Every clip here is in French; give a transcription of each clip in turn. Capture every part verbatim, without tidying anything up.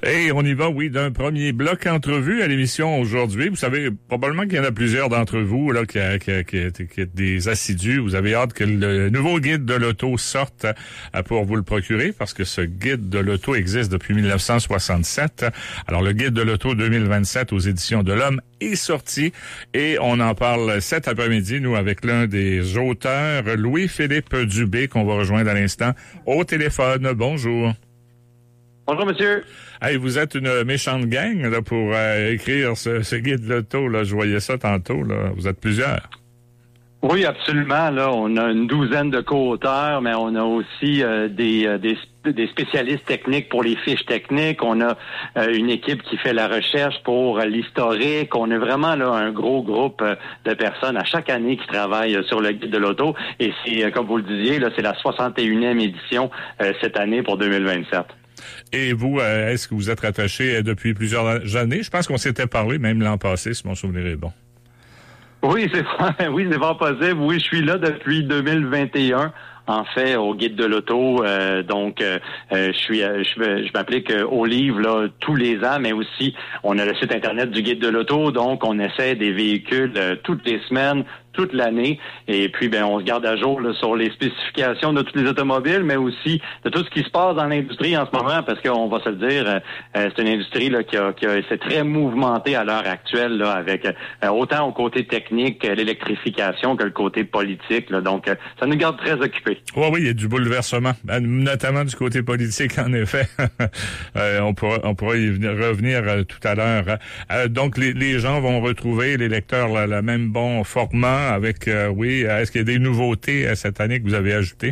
Et on y va, oui, d'un premier bloc entrevue à l'émission aujourd'hui. Vous savez, probablement qu'il y en a plusieurs d'entre vous là qui, qui, qui, qui êtes des assidus. Vous avez hâte que le nouveau guide de l'auto sorte pour vous le procurer, parce que ce guide de l'auto existe depuis mille neuf cent soixante-sept. Alors, le guide de l'auto deux mille vingt-sept aux éditions de l'Homme est sorti et on en parle cet après-midi, nous, avec l'un des auteurs, Louis-Philippe Dubé, qu'on va rejoindre à l'instant au téléphone. Bonjour. Bonjour, monsieur. Hey, vous êtes une méchante gang là, pour euh, écrire ce, ce guide de l'auto. Là. Je voyais ça tantôt. Là. Vous êtes plusieurs. Oui, absolument. Là, on a une douzaine de co-auteurs, mais on a aussi euh, des, euh, des des spécialistes techniques pour les fiches techniques. On a euh, une équipe qui fait la recherche pour euh, l'historique. On a vraiment là un gros groupe euh, de personnes à chaque année qui travaillent euh, sur le guide de l'auto. Et c'est, euh, comme vous le disiez, là, c'est la soixante et unième édition euh, cette année pour deux mille vingt-sept. Et vous, euh, est-ce que vous êtes attaché depuis plusieurs années? Je pense qu'on s'était parlé même l'an passé, si mon souvenir est bon. Oui, c'est oui, c'est fort possible. Oui, je suis là depuis deux mille vingt et un. En fait, au guide de l'auto, euh, donc euh, je suis, je, je m'applique au livre là tous les ans, mais aussi on a le site internet du guide de l'auto, donc on essaie des véhicules euh, toutes les semaines, toute l'année, et puis ben on se garde à jour là, sur les spécifications de tous les automobiles, mais aussi de tout ce qui se passe dans l'industrie en ce moment, parce qu'on va se le dire, euh, c'est une industrie là qui a, qui a c'est très mouvementée à l'heure actuelle là, avec euh, autant au côté technique, l'électrification que le côté politique. Là, donc, euh, ça nous garde très occupés. Oui, oui, il y a du bouleversement, notamment du côté politique, en effet. euh, on pourra, on pourra y venir, revenir euh, tout à l'heure. Euh, donc, les, les gens vont retrouver, les lecteurs, le, le même bon format avec, euh, oui, est-ce qu'il y a des nouveautés euh, cette année que vous avez ajoutées?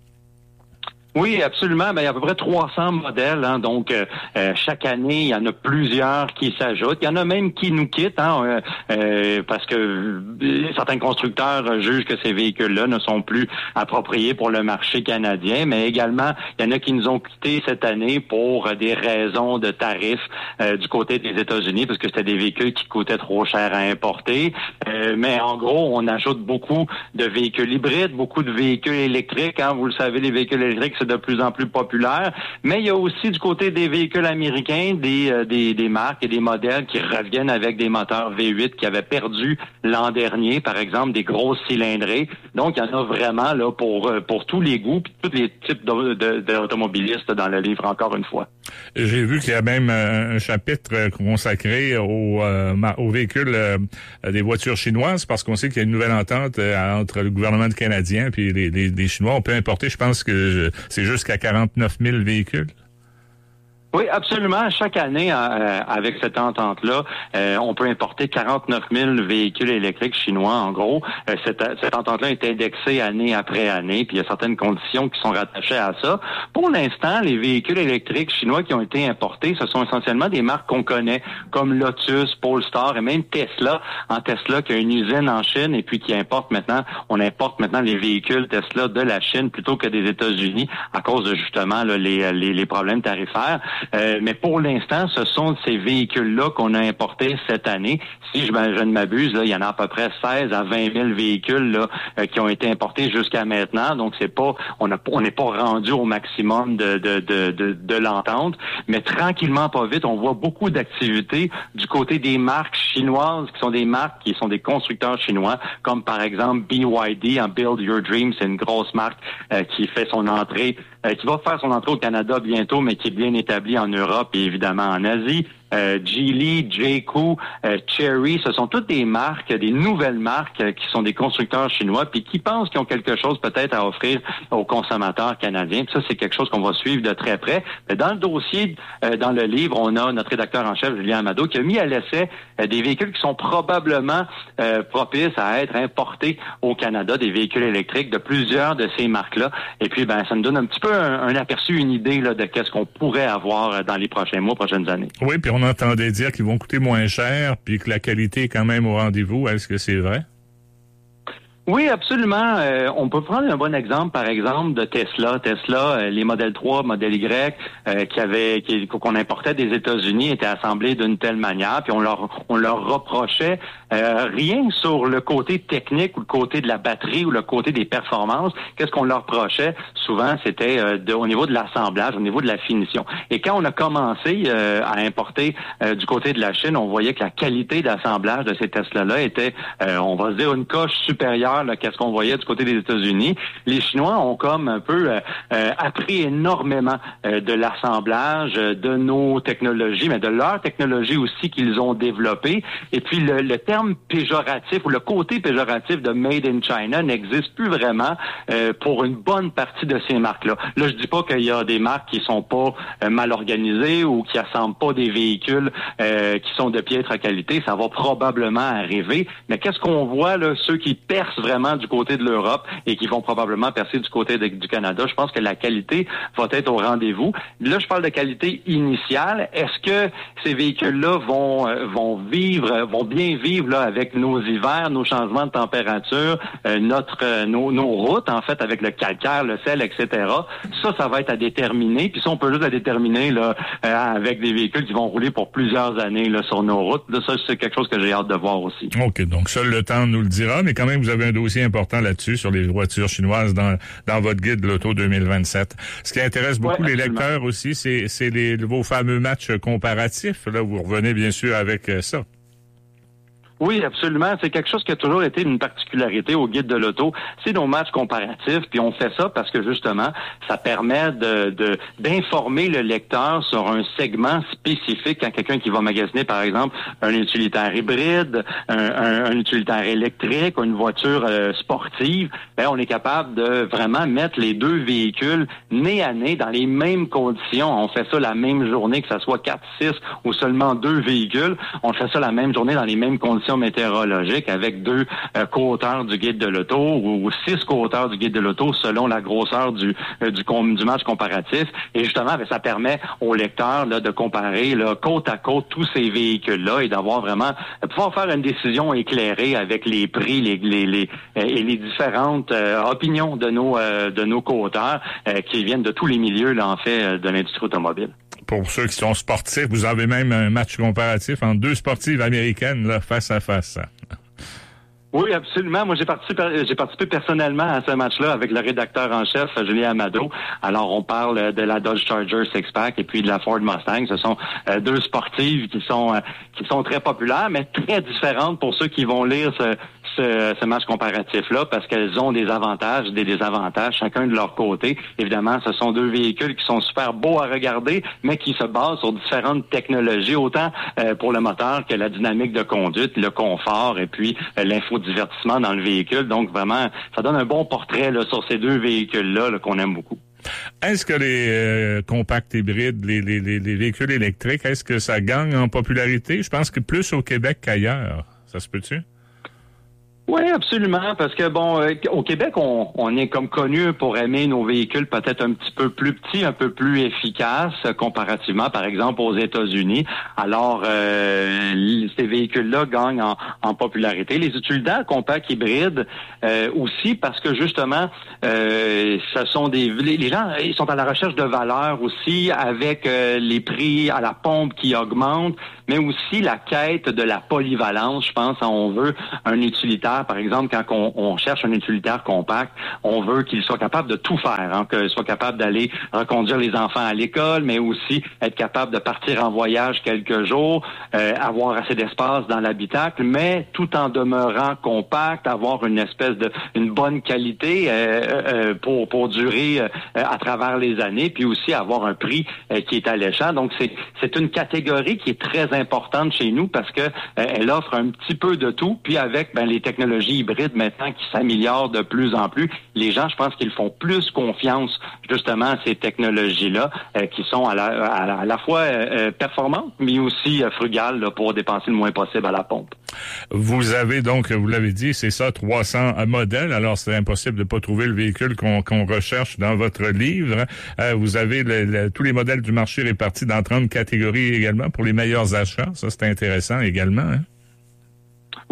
Oui, absolument. Ben, il y a à peu près trois cents modèles. Hein, donc, euh, euh, chaque année, il y en a plusieurs qui s'ajoutent. Il y en a même qui nous quittent hein, euh, euh, parce que euh, certains constructeurs jugent que ces véhicules-là ne sont plus appropriés pour le marché canadien. Mais également, il y en a qui nous ont quittés cette année pour des raisons de tarifs euh, du côté des États-Unis, parce que c'était des véhicules qui coûtaient trop cher à importer. Euh, mais en gros, on ajoute beaucoup de véhicules hybrides, beaucoup de véhicules électriques. Hein, vous le savez, les véhicules électriques, de plus en plus populaire, mais il y a aussi du côté des véhicules américains des, euh, des, des marques et des modèles qui reviennent avec des moteurs V huit qui avaient perdu l'an dernier, par exemple, des grosses cylindrées. Donc, il y en a vraiment là pour pour tous les goûts puis tous les types d'automobilistes dans le livre, encore une fois. J'ai vu qu'il y a même un chapitre consacré aux, euh, aux véhicules euh, des voitures chinoises, parce qu'on sait qu'il y a une nouvelle entente euh, entre le gouvernement canadien et les, les, les Chinois. On peut importer, je pense que je, c'est jusqu'à quarante-neuf mille véhicules. Oui, absolument. Chaque année, euh, avec cette entente-là, euh, on peut importer quarante-neuf mille véhicules électriques chinois, en gros. Euh, cette, cette entente-là est indexée année après année, puis il y a certaines conditions qui sont rattachées à ça. Pour l'instant, les véhicules électriques chinois qui ont été importés, ce sont essentiellement des marques qu'on connaît, comme Lotus, Polestar et même Tesla. En Tesla, qui a une usine en Chine et puis qui importe maintenant, on importe maintenant les véhicules Tesla de la Chine plutôt que des États-Unis à cause de justement là, les, les, les problèmes tarifaires. Euh, mais pour l'instant, ce sont ces véhicules-là qu'on a importés cette année. Si je, je ne m'abuse, là, il y en a à peu près seize à vingt mille véhicules là, euh, qui ont été importés jusqu'à maintenant. Donc, c'est pas, on a, on n'est pas rendu au maximum de, de, de, de, de l'entente. Mais tranquillement, pas vite, on voit beaucoup d'activités du côté des marques chinoises, qui sont des marques qui sont des constructeurs chinois, comme par exemple B Y D, en Build Your Dream. C'est une grosse marque euh, qui fait son entrée, euh, qui va faire son entrée au Canada bientôt, mais qui est bien établie en Europe et évidemment en Asie. Euh, Geely, J-Co, euh, Chery, ce sont toutes des marques, des nouvelles marques euh, qui sont des constructeurs chinois puis qui pensent qu'ils ont quelque chose peut-être à offrir aux consommateurs canadiens. Puis ça, c'est quelque chose qu'on va suivre de très près. Mais dans le dossier, euh, dans le livre, on a notre rédacteur en chef, Julien Amado, qui a mis à l'essai euh, des véhicules qui sont probablement euh, propices à être importés au Canada, des véhicules électriques de plusieurs de ces marques-là. Et puis, ben, ça nous donne un petit peu un, un aperçu, une idée là, de qu'est-ce qu'on pourrait avoir dans les prochains mois, prochaines années. Oui, puis on entendait dire qu'ils vont coûter moins cher puis que la qualité est quand même au rendez-vous. Est-ce que c'est vrai? Oui, absolument. Euh, on peut prendre un bon exemple, par exemple, de Tesla. Tesla, euh, les modèles trois, modèle Y, euh, qui avaient, qui, qu'on importait des États-Unis, étaient assemblés d'une telle manière, puis on leur, on leur reprochait euh, rien sur le côté technique ou le côté de la batterie ou le côté des performances. Qu'est-ce qu'on leur reprochait? Souvent, c'était euh, de, au niveau de l'assemblage, au niveau de la finition. Et quand on a commencé euh, à importer euh, du côté de la Chine, on voyait que la qualité d'assemblage de ces Tesla-là était, euh, on va se dire, une coche supérieure là, qu'est-ce qu'on voyait du côté des États-Unis. Les Chinois ont comme un peu euh, euh, appris énormément euh, de l'assemblage, euh, de nos technologies, mais de leur technologie aussi qu'ils ont développée. Et puis le, le terme péjoratif ou le côté péjoratif de Made in China n'existe plus vraiment euh, pour une bonne partie de ces marques-là. Là, je dis pas qu'il y a des marques qui sont pas euh, mal organisées ou qui assemblent pas des véhicules euh, qui sont de piètre qualité. Ça va probablement arriver. Mais qu'est-ce qu'on voit là, ceux qui percent vraiment du côté de l'Europe et qui vont probablement percer du côté de, du Canada. Je pense que la qualité va être au rendez-vous. Là, je parle de qualité initiale. Est-ce que ces véhicules-là vont euh, vont vivre, vont bien vivre là avec nos hivers, nos changements de température, euh, notre euh, nos, nos routes en fait avec le calcaire, le sel, et cetera. Ça, ça va être à déterminer. Puis ça, on peut juste à déterminer là euh, avec des véhicules qui vont rouler pour plusieurs années là sur nos routes. Là, ça, c'est quelque chose que j'ai hâte de voir aussi. OK, donc seul le temps nous le dira, mais quand même, vous avez un dossier important là-dessus sur les voitures chinoises dans dans votre guide de l'auto deux mille vingt-sept. Ce qui intéresse beaucoup ouais, les lecteurs aussi, c'est c'est les vos fameux matchs comparatifs. Là, vous revenez bien sûr avec ça. Oui, absolument. C'est quelque chose qui a toujours été une particularité au guide de l'auto. C'est nos matchs comparatifs, puis on fait ça parce que justement, ça permet de, de d'informer le lecteur sur un segment spécifique quand quelqu'un qui va magasiner, par exemple, un utilitaire hybride, un, un, un utilitaire électrique, une voiture euh, sportive. Ben, on est capable de vraiment mettre les deux véhicules nez à nez dans les mêmes conditions. On fait ça la même journée, que ça soit quatre, six ou seulement deux véhicules. On fait ça la même journée dans les mêmes conditions météorologiques avec deux euh, co-auteurs du guide de l'auto ou, ou six co-auteurs du guide de l'auto selon la grosseur du euh, du, du match comparatif. Et justement, ben, ça permet aux lecteurs là, de comparer là, côte à côte tous ces véhicules-là et d'avoir vraiment de pouvoir faire une décision éclairée avec les prix, les les, les euh, et les différentes euh, opinions de nos euh, de nos co-auteurs euh, qui viennent de tous les milieux là, en fait euh, de l'industrie automobile. Pour ceux qui sont sportifs, vous avez même un match comparatif entre deux sportives américaines là, face à face. Oui, absolument. Moi, j'ai participé, j'ai participé personnellement à ce match-là avec le rédacteur en chef, Julien Amado. Alors, on parle de la Dodge Charger Six-Pack et puis de la Ford Mustang. Ce sont euh, deux sportives qui sont euh, qui sont très populaires, mais très différentes pour ceux qui vont lire ce, ce, ce match comparatif-là, parce qu'elles ont des avantages, des désavantages, chacun de leur côté. Évidemment, ce sont deux véhicules qui sont super beaux à regarder, mais qui se basent sur différentes technologies, autant euh, pour le moteur que la dynamique de conduite, le confort et puis euh, l'infodivertissement dans le véhicule. Donc, vraiment, ça donne un bon portrait là, sur ces deux véhicules-là là, qu'on aime beaucoup. Est-ce que les euh, compacts hybrides, les, les, les, les véhicules électriques, est-ce que ça gagne en popularité? Je pense que plus au Québec qu'ailleurs. Ça se peut-tu? Oui, absolument, parce que bon, euh, au Québec, on, on est comme connu pour aimer nos véhicules peut-être un petit peu plus petits, un peu plus efficaces, euh, comparativement, par exemple, aux États-Unis. Alors, euh, ces véhicules-là gagnent en, en popularité. Les utilitaires compacts hybrides euh, aussi, parce que justement, euh, ce sont des les gens, ils sont à la recherche de valeur aussi, avec euh, les prix à la pompe qui augmentent, mais aussi la quête de la polyvalence. Je pense, on veut un utilitaire. Par exemple, quand on, on cherche un utilitaire compact, on veut qu'il soit capable de tout faire, hein, qu'il soit capable d'aller reconduire les enfants à l'école, mais aussi être capable de partir en voyage quelques jours, euh, avoir assez d'espace dans l'habitacle, mais tout en demeurant compact, avoir une espèce de une bonne qualité euh, euh, pour pour durer euh, à travers les années, puis aussi avoir un prix euh, qui est alléchant. Donc c'est c'est une catégorie qui est très importante chez nous parce que euh, elle offre un petit peu de tout, puis avec ben les technologies hybrides maintenant qui s'améliorent de plus en plus. Les gens, je pense qu'ils font plus confiance justement à ces technologies-là euh, qui sont à la, à la, à la fois euh, performantes, mais aussi euh, frugales là, pour dépenser le moins possible à la pompe. Vous avez donc, vous l'avez dit, c'est ça, trois cents modèles. Alors, c'est impossible de pas trouver le véhicule qu'on qu'on recherche dans votre livre. Euh, vous avez le, le, tous les modèles du marché répartis dans trente catégories également pour les meilleurs achats. Ça, c'est intéressant également, hein?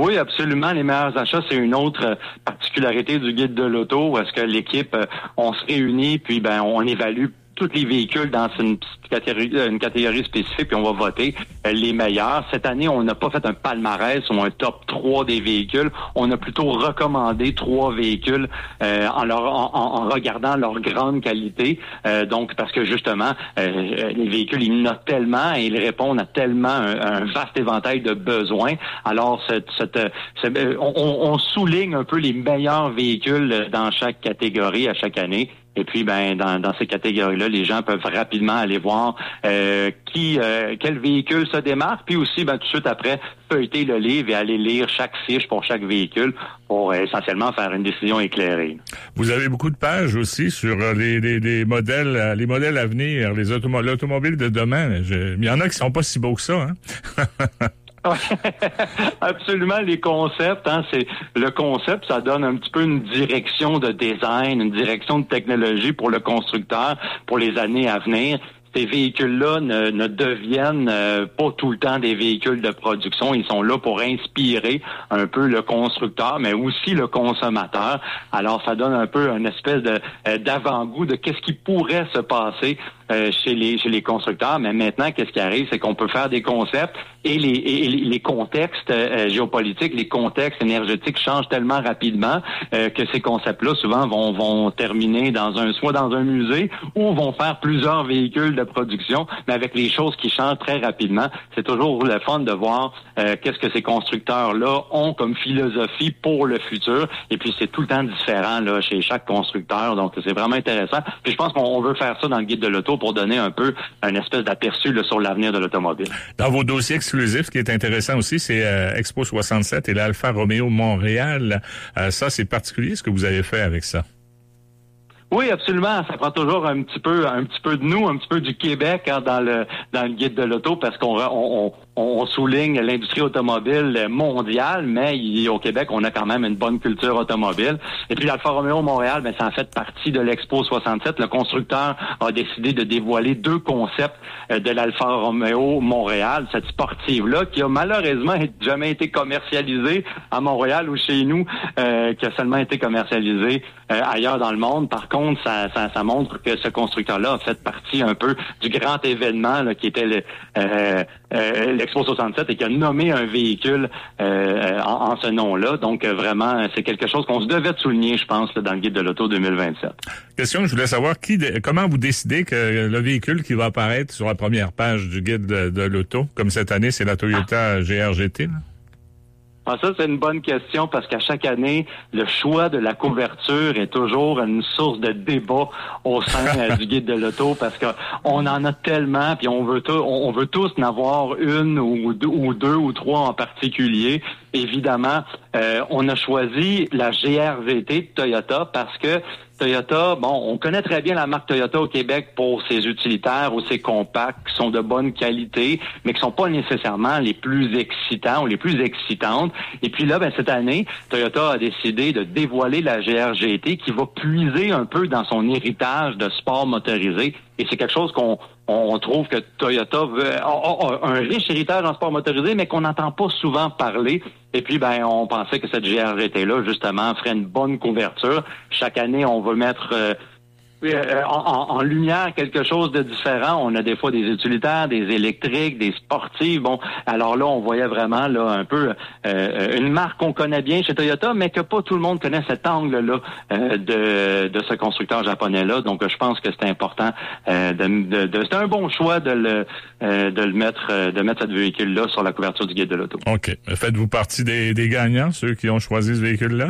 Oui, absolument. Les meilleurs achats, c'est une autre particularité du guide de l'auto, où est-ce que l'équipe, on se réunit, puis ben on évalue tous les véhicules dans une catégorie, une catégorie spécifique, puis on va voter euh, les meilleurs. Cette année, on n'a pas fait un palmarès ou un top trois des véhicules. On a plutôt recommandé trois véhicules euh, en, leur, en, en regardant leur grande qualité. Euh, donc, parce que justement, euh, les véhicules, ils notent tellement et ils répondent à tellement un, un vaste éventail de besoins. Alors, cette, cette, cette, on, on souligne un peu les meilleurs véhicules dans chaque catégorie à chaque année. Et puis, ben, dans, dans ces catégories-là, les gens peuvent rapidement aller voir euh, qui, euh, quel véhicule se démarque, puis aussi, ben, tout de suite après, feuilleter le livre et aller lire chaque fiche pour chaque véhicule pour euh, essentiellement faire une décision éclairée. Vous avez beaucoup de pages aussi sur les, les, les modèles, les modèles à venir, les automo- l'automobile de demain. Je, il y en a qui sont pas si beaux que ça, hein? Absolument, les concepts, hein, c'est le concept, ça donne un petit peu une direction de design, une direction de technologie pour le constructeur pour les années à venir. Ces véhicules-là ne, ne deviennent euh, pas tout le temps des véhicules de production. Ils sont là pour inspirer un peu le constructeur, mais aussi le consommateur. Alors, ça donne un peu une espèce de euh, d'avant-goût de qu'est-ce qui pourrait se passer euh, chez les chez les constructeurs. Mais maintenant, qu'est-ce qui arrive, c'est qu'on peut faire des concepts et les et les contextes euh, géopolitiques, les contextes énergétiques changent tellement rapidement euh, que ces concepts-là souvent vont vont terminer dans un soit dans un musée ou vont faire plusieurs véhicules de production, mais avec les choses qui changent très rapidement. C'est toujours le fun de voir euh, qu'est-ce que ces constructeurs-là ont comme philosophie pour le futur. Et puis, c'est tout le temps différent là chez chaque constructeur. Donc, c'est vraiment intéressant. Puis, je pense qu'on veut faire ça dans le guide de l'auto pour donner un peu un espèce d'aperçu là, sur l'avenir de l'automobile. Dans vos dossiers exclusifs, ce qui est intéressant aussi, c'est euh, Expo soixante-sept et l'Alfa Romeo Montréal. Euh, ça, c'est particulier ce que vous avez fait avec ça. Oui, absolument. Ça prend toujours un petit peu, un petit peu de nous, un petit peu du Québec hein, dans le dans le guide de l'auto, parce qu'on on, on, on souligne l'industrie automobile mondiale, mais il, au Québec, on a quand même une bonne culture automobile. Et puis l'Alfa Romeo Montréal, ben ça en fait partie de l'Expo soixante-sept. Le constructeur a décidé de dévoiler deux concepts de l'Alfa Romeo Montréal, cette sportive-là, qui a malheureusement jamais été commercialisée à Montréal ou chez nous, euh, qui a seulement été commercialisée euh, ailleurs dans le monde. Par contre, Ça, ça, ça montre que ce constructeur-là a fait partie un peu du grand événement là, qui était le, euh, euh, l'Expo soixante-sept et qui a nommé un véhicule euh, en, en ce nom-là. Donc, euh, vraiment, c'est quelque chose qu'on se devait de souligner, je pense, là, dans le guide de l'auto deux mille vingt-sept. Question, je voulais savoir qui, comment vous décidez que le véhicule qui va apparaître sur la première page du guide de, de l'auto, comme cette année, c'est la Toyota ah. G R G T, là? Ah, ça, c'est une bonne question parce qu'à chaque année, le choix de la couverture est toujours une source de débat au sein euh, du guide de l'auto parce que on en a tellement, puis on veut tout, on veut tous en avoir une ou deux ou, deux, ou trois en particulier. Évidemment, euh, on a choisi la G R G T de Toyota parce que Toyota, bon, on connaît très bien la marque Toyota au Québec pour ses utilitaires ou ses compacts qui sont de bonne qualité, mais qui sont pas nécessairement les plus excitants ou les plus excitantes. Et puis là, ben, cette année, Toyota a décidé de dévoiler la G R G T qui va puiser un peu dans son héritage de sport motorisé. Et c'est quelque chose qu'on on trouve que Toyota veut, a, a un riche héritage en sport motorisé, mais qu'on n'entend pas souvent parler. Et puis, ben, on pensait que cette G R G T-là, justement, ferait une bonne couverture. Chaque année, on veut mettre euh, euh, en, en lumière quelque chose de différent. On a des fois des utilitaires, des électriques, des sportifs. Bon, alors là, on voyait vraiment là un peu euh, une marque qu'on connaît bien chez Toyota, mais que pas tout le monde connaît cet angle-là euh, de, de ce constructeur japonais-là. Donc, je pense que c'est important euh, de, de, de c'est un bon choix de le euh, de le mettre euh, de mettre ce véhicule-là sur la couverture du guide de l'auto. OK. Faites-vous partie des, des gagnants, ceux qui ont choisi ce véhicule-là?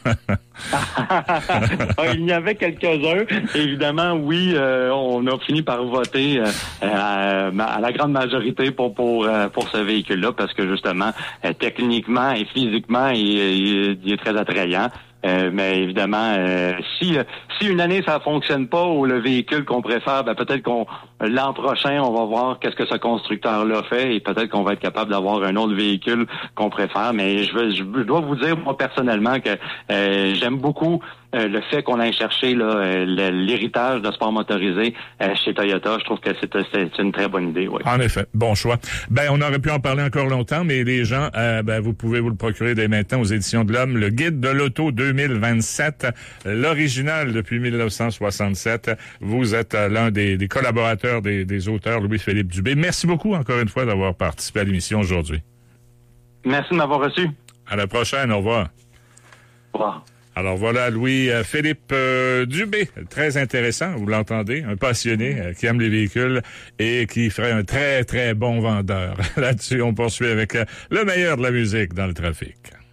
Il y avait quelques-uns. Évidemment, oui, euh, on a fini par voter euh, à, à la grande majorité pour pour euh, pour ce véhicule-là parce que justement, euh, techniquement et physiquement, il, il, il est très attrayant. Euh, mais évidemment, euh, si si une année ça fonctionne pas ou le véhicule qu'on préfère, ben peut-être qu'on l'an prochain on va voir qu'est-ce que ce constructeur-là fait et peut-être qu'on va être capable d'avoir un autre véhicule qu'on préfère. Mais je veux, je dois vous dire moi personnellement que euh, j'aime beaucoup euh, le fait qu'on aille chercher là, euh, l'héritage de sport motorisé euh, chez Toyota, je trouve que c'est, c'est une très bonne idée. Oui. En effet, bon choix. Ben, on aurait pu en parler encore longtemps, mais les gens, euh, ben, vous pouvez vous le procurer dès maintenant aux Éditions de l'Homme, le Guide de l'auto deux mille vingt-sept, l'original depuis mille neuf cent soixante-sept. Vous êtes euh, l'un des, des collaborateurs des, des auteurs, Louis-Philippe Dubé. Merci beaucoup encore une fois d'avoir participé à l'émission aujourd'hui. Merci de m'avoir reçu. À la prochaine, au revoir. Au revoir. Alors voilà, Louis-Philippe euh, Dubé, très intéressant, vous l'entendez, un passionné euh, qui aime les véhicules et qui ferait un très, très bon vendeur. Là-dessus, on poursuit avec euh, le meilleur de la musique dans le trafic.